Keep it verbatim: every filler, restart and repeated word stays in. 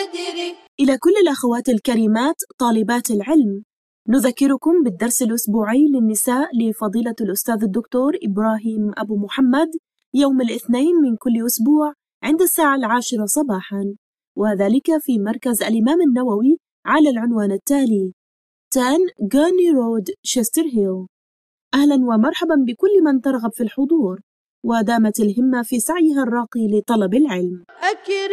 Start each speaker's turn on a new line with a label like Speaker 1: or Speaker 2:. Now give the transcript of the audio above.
Speaker 1: بدري.
Speaker 2: إلى كل الأخوات الكريمات طالبات العلم، نذكركم بالدرس الأسبوعي للنساء لفضيلة الأستاذ الدكتور إبراهيم أبو محمد يوم الاثنين من كل أسبوع عند الساعة العاشرة صباحاً، وذلك في مركز الإمام النووي على العنوان التالي: عشرة غورني رود، شستر هيل. أهلاً ومرحباً بكل من ترغب في الحضور ودامت الهمة في سعيها الراقي لطلب العلم.